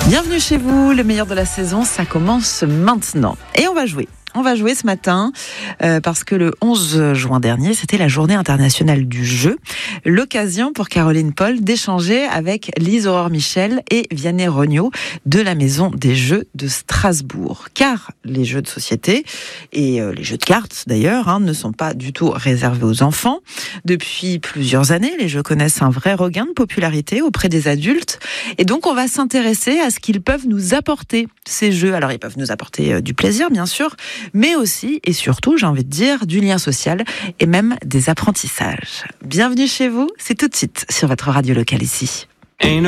Bienvenue chez vous, le meilleur de la saison, ça commence maintenant. Et on va jouer ce matin parce que le 11 juin dernier, c'était la journée internationale du jeu. L'occasion pour Caroline Paul d'échanger avec Lise Aurore Michel et Vianney Regnault de la Maison des Jeux de Strasbourg. Car les jeux de société et les jeux de cartes d'ailleurs ne sont pas du tout réservés aux enfants. Depuis plusieurs années, les jeux connaissent un vrai regain de popularité auprès des adultes. Et donc on va s'intéresser à ce qu'ils peuvent nous apporter, ces jeux. Alors ils peuvent nous apporter du plaisir bien sûr, mais aussi et surtout, j'ai envie de dire, du lien social et même des apprentissages. Bienvenue chez vous, c'est tout de suite sur votre radio locale ici.